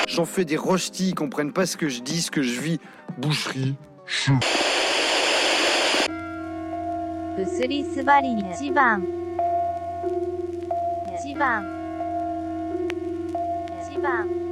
J'en fais des rostis, ils comprennent pas ce que je dis, ce que je vis. Boucherie. うすりすばり一番一番一番